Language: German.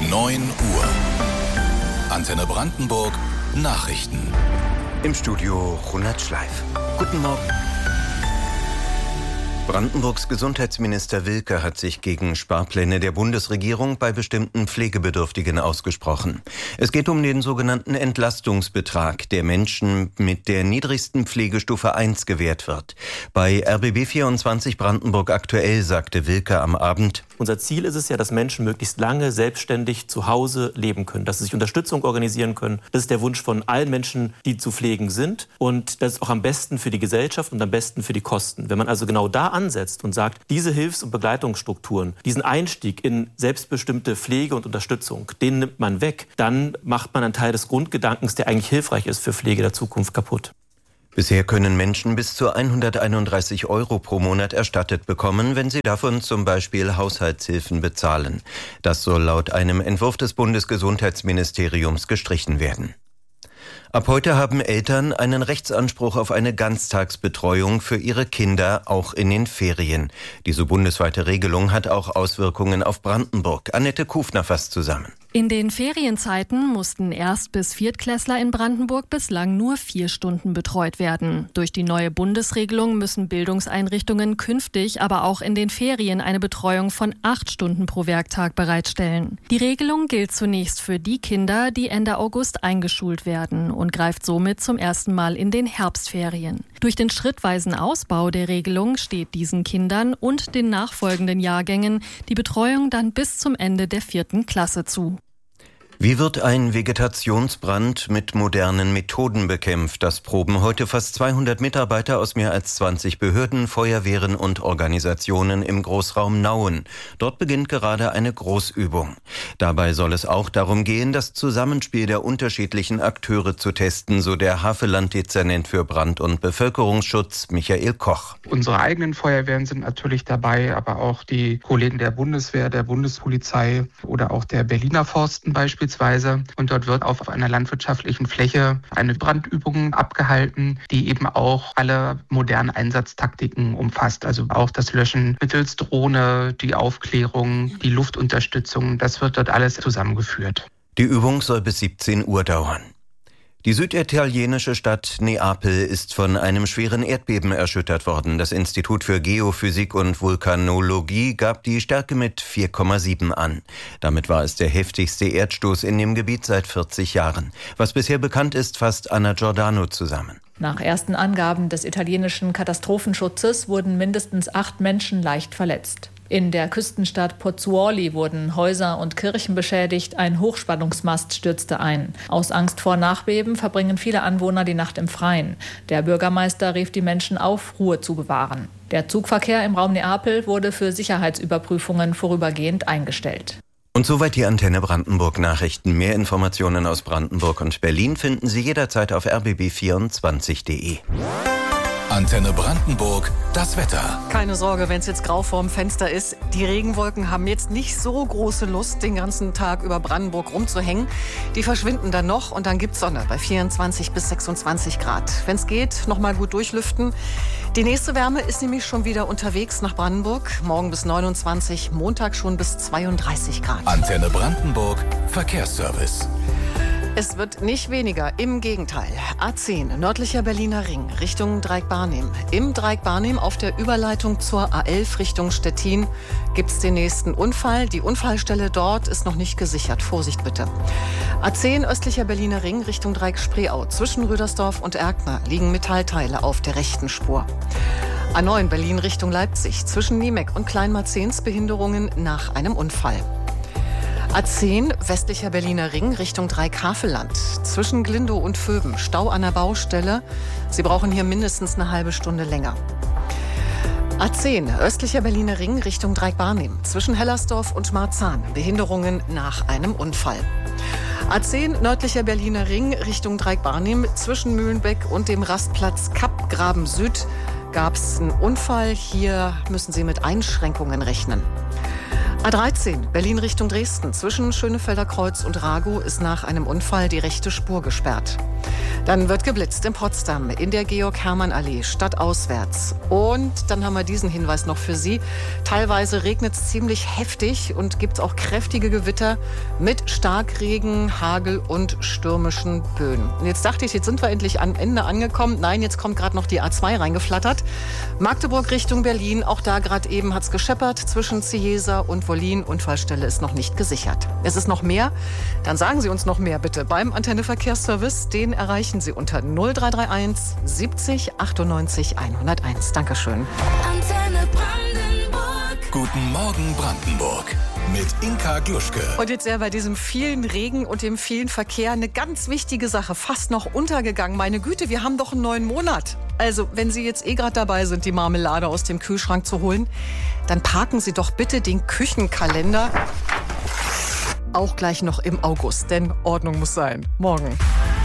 9 Uhr. Antenne Brandenburg Nachrichten. Im Studio Ronald Schleif. Guten Morgen. Brandenburgs Gesundheitsminister Wilke hat sich gegen Sparpläne der Bundesregierung bei bestimmten Pflegebedürftigen ausgesprochen. Es geht um den sogenannten Entlastungsbetrag, der Menschen mit der niedrigsten Pflegestufe 1 gewährt wird. Bei RBB24 Brandenburg aktuell sagte Wilke am Abend: Unser Ziel ist es ja, dass Menschen möglichst lange selbstständig zu Hause leben können, dass sie sich Unterstützung organisieren können. Das ist der Wunsch von allen Menschen, die zu pflegen sind. Und das ist auch am besten für die Gesellschaft und am besten für die Kosten. Wenn man also genau da ansetzt und sagt, diese Hilfs- und Begleitungsstrukturen, diesen Einstieg in selbstbestimmte Pflege und Unterstützung, den nimmt man weg, dann macht man einen Teil des Grundgedankens, der eigentlich hilfreich ist für Pflege der Zukunft, kaputt. Bisher können Menschen bis zu 131 € pro Monat erstattet bekommen, wenn sie davon zum Beispiel Haushaltshilfen bezahlen. Das soll laut einem Entwurf des Bundesgesundheitsministeriums gestrichen werden. Ab heute haben Eltern einen Rechtsanspruch auf eine Ganztagsbetreuung für ihre Kinder, auch in den Ferien. Diese bundesweite Regelung hat auch Auswirkungen auf Brandenburg. Annette Kufner fasst zusammen. In den Ferienzeiten mussten Erst- bis Viertklässler in Brandenburg bislang nur 4 Stunden betreut werden. Durch die neue Bundesregelung müssen Bildungseinrichtungen künftig aber auch in den Ferien eine Betreuung von 8 Stunden pro Werktag bereitstellen. Die Regelung gilt zunächst für die Kinder, die Ende August eingeschult werden und greift somit zum ersten Mal in den Herbstferien. Durch den schrittweisen Ausbau der Regelung steht diesen Kindern und den nachfolgenden Jahrgängen die Betreuung dann bis zum Ende der 4. Klasse zu. Wie wird ein Vegetationsbrand mit modernen Methoden bekämpft? Das proben heute fast 200 Mitarbeiter aus mehr als 20 Behörden, Feuerwehren und Organisationen im Großraum Nauen. Dort beginnt gerade eine Großübung. Dabei soll es auch darum gehen, das Zusammenspiel der unterschiedlichen Akteure zu testen, so der Havelland-Dezernent für Brand- und Bevölkerungsschutz Michael Koch. Unsere eigenen Feuerwehren sind natürlich dabei, aber auch die Kollegen der Bundeswehr, der Bundespolizei oder auch der Berliner Forsten beispielsweise. Und dort wird auf einer landwirtschaftlichen Fläche eine Brandübung abgehalten, die eben auch alle modernen Einsatztaktiken umfasst. Also auch das Löschen mittels Drohne, die Aufklärung, die Luftunterstützung, das wird dort alles zusammengeführt. Die Übung soll bis 17 Uhr dauern. Die süditalienische Stadt Neapel ist von einem schweren Erdbeben erschüttert worden. Das Institut für Geophysik und Vulkanologie gab die Stärke mit 4,7 an. Damit war es der heftigste Erdstoß in dem Gebiet seit 40 Jahren. Was bisher bekannt ist, fasst Anna Giordano zusammen. Nach ersten Angaben des italienischen Katastrophenschutzes wurden mindestens 8 Menschen leicht verletzt. In der Küstenstadt Pozzuoli wurden Häuser und Kirchen beschädigt, ein Hochspannungsmast stürzte ein. Aus Angst vor Nachbeben verbringen viele Anwohner die Nacht im Freien. Der Bürgermeister rief die Menschen auf, Ruhe zu bewahren. Der Zugverkehr im Raum Neapel wurde für Sicherheitsüberprüfungen vorübergehend eingestellt. Und soweit die Antenne Brandenburg Nachrichten. Mehr Informationen aus Brandenburg und Berlin finden Sie jederzeit auf rbb24.de. Antenne Brandenburg, das Wetter. Keine Sorge, wenn es jetzt grau vorm Fenster ist. Die Regenwolken haben jetzt nicht so große Lust, den ganzen Tag über Brandenburg rumzuhängen. Die verschwinden dann noch und dann gibt's Sonne bei 24 bis 26 Grad. Wenn es geht, noch mal gut durchlüften. Die nächste Wärme ist nämlich schon wieder unterwegs nach Brandenburg. Morgen bis 29, Montag schon bis 32 Grad. Antenne Brandenburg, Verkehrsservice. Es wird nicht weniger, im Gegenteil. A10, nördlicher Berliner Ring, Richtung Dreieck-Barnim. Im Dreieck-Barnim auf der Überleitung zur A11 Richtung Stettin gibt es den nächsten Unfall. Die Unfallstelle dort ist noch nicht gesichert. Vorsicht bitte. A10, östlicher Berliner Ring, Richtung Dreieck-Spreeau. Zwischen Rüdersdorf und Erkner liegen Metallteile auf der rechten Spur. A9, Berlin Richtung Leipzig. Zwischen Niemek und Kleinmarzens Behinderungen nach einem Unfall. A10, westlicher Berliner Ring, Richtung Dreieck-Havelland. Zwischen Glindow und Vöben, Stau an der Baustelle. Sie brauchen hier mindestens eine halbe Stunde länger. A10, östlicher Berliner Ring, Richtung Dreieck-Barnim. Zwischen Hellersdorf und Marzahn, Behinderungen nach einem Unfall. A10, nördlicher Berliner Ring, Richtung Dreieck-Barnim. Zwischen Mühlenbeck und dem Rastplatz Kappgraben Süd gab es einen Unfall. Hier müssen Sie mit Einschränkungen rechnen. A13, Berlin Richtung Dresden. Zwischen Schönefelder Kreuz und Ragow ist nach einem Unfall die rechte Spur gesperrt. Dann wird geblitzt in Potsdam, in der Georg-Hermann-Allee, stadtauswärts. Und dann haben wir diesen Hinweis noch für Sie. Teilweise regnet es ziemlich heftig und gibt auch kräftige Gewitter mit Starkregen, Hagel und stürmischen Böen. Und jetzt dachte ich, jetzt sind wir endlich am Ende angekommen. Nein, jetzt kommt gerade noch die A2 reingeflattert. Magdeburg Richtung Berlin, auch da gerade eben hat es gescheppert zwischen Ciesa und Wollin. Unfallstelle ist noch nicht gesichert. Es ist noch mehr? Dann sagen Sie uns noch mehr bitte beim Antenne Verkehrsservice. Den erreichen Sie unter 0331 70 98 101. Dankeschön. Antenne Brandenburg. Guten Morgen Brandenburg. Mit Inka Gluschke. Und jetzt bei diesem vielen Regen und dem vielen Verkehr eine ganz wichtige Sache, fast noch untergegangen. Meine Güte, wir haben doch einen neuen Monat. Also, wenn Sie jetzt gerade dabei sind, die Marmelade aus dem Kühlschrank zu holen, dann parken Sie doch bitte den Küchenkalender auch gleich noch im August, denn Ordnung muss sein. Morgen.